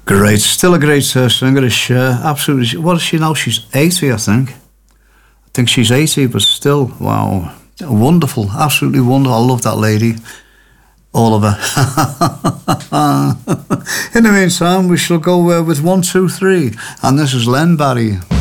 Great, still a great singer. Absolutely. What is she now? She's 80, I think. I think she's 80, but still, wow, wonderful, absolutely wonderful. I love that lady, Oliver. In the meantime, we shall go with 1, 2, 3, and this is Len Barry.